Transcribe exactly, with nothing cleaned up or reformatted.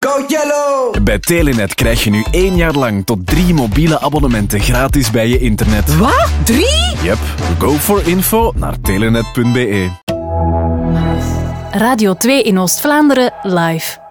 Go Yellow! Bij Telenet krijg je nu één jaar lang tot drie mobiele abonnementen gratis bij je internet. Wat? Drie? Yep, go for info naar telenet punt be. Radio twee in Oost-Vlaanderen live.